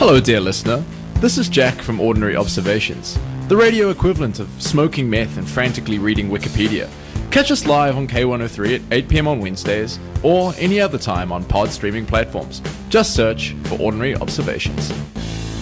Hello, dear listener. This is Jack from Ordinary Observations, the radio equivalent of smoking meth and frantically reading Wikipedia. Catch us live on K103 at 8 p.m. on Wednesdays, or any other time on pod streaming platforms. Just search for Ordinary Observations.